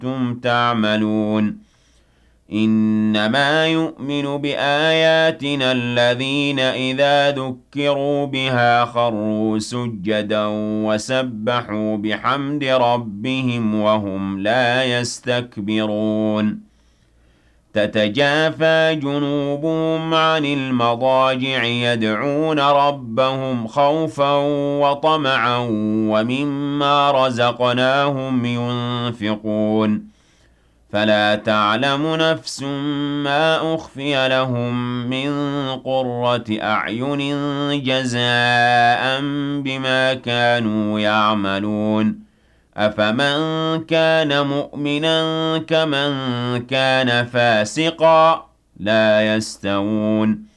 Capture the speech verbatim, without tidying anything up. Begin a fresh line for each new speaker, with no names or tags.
كُنتُمْ تَعْمَلُونَ إِنَّمَا يُؤْمِنُ بِآيَاتِنَا الَّذِينَ إِذَا ذُكِّرُوا بِهَا خَرُّوا سُجَّدًا وَسَبَّحُوا بِحَمْدِ رَبِّهِمْ وَهُمْ لَا يَسْتَكْبِرُونَ تَتَجَافَى جُنُوبُهُمْ عَنِ الْمَضَاجِعِ يَدْعُونَ رَبَّهُمْ خَوْفًا وَطَمَعًا وَمِمَّا رَزَقْنَاهُمْ يُنفِقُونَ فَلَا تَعْلَمُ نَفْسٌ مَّا أُخْفِيَ لَهُم مِّن قُرَّةِ أَعْيُنٍ جَزَاءً بِمَا كَانُوا يَعْمَلُونَ أَفَمَن كَانَ مُؤْمِنًا كَمَن كَانَ فَاسِقًا ۚ لَا يَسْتَوُونَ